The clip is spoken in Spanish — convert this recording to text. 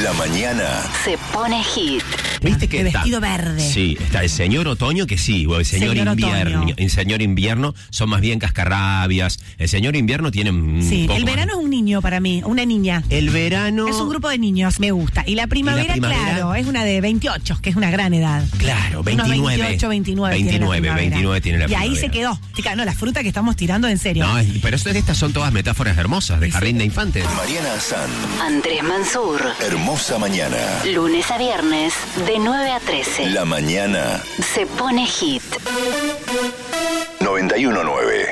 La mañana se pone hit. ¿Viste que de está? vestido verde. Sí, está el señor otoño, que sí, o el señor invierno. Otoño. El señor invierno son más bien cascarrabias. El señor invierno tiene un Sí, poco el verano más. es un niño para mí, una niña. El verano. Es un grupo de niños, me gusta. Y la primavera, claro, es una de 28, que es una gran edad. Claro, 29. Unos 28, 29. 29 tiene la Y primavera. ahí se quedó. Chica, no, la fruta que estamos tirando en serio. No, pero estas son todas metáforas hermosas de jardín de infantes. Mariana San. Andrés Mansur. Hermosa mañana. Lunes a viernes, de 9 a 13. La mañana Se pone hit. 91.9.